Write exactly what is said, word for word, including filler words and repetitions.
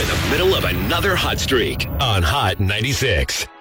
in the middle of another hot streak on Hot ninety-six.